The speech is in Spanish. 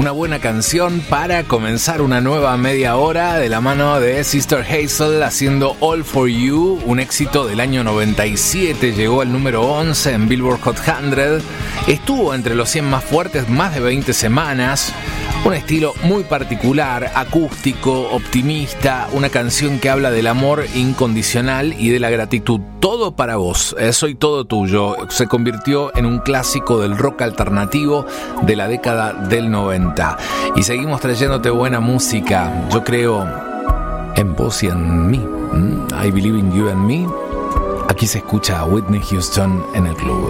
Una buena canción para comenzar una nueva media hora de la mano de Sister Hazel haciendo All For You, un éxito del año 97, llegó al número 11 en Billboard Hot 100, estuvo entre los 100 más fuertes más de 20 semanas, un estilo muy particular, acústico, optimista, una canción que habla del amor incondicional y de la gratitud. Todo para vos, soy todo tuyo, se convirtió en un clásico del rock alternativo de la década del 90. Y seguimos trayéndote buena música. Yo creo en vos y en mí. I believe in you and me. Aquí se escucha a Whitney Houston en el club.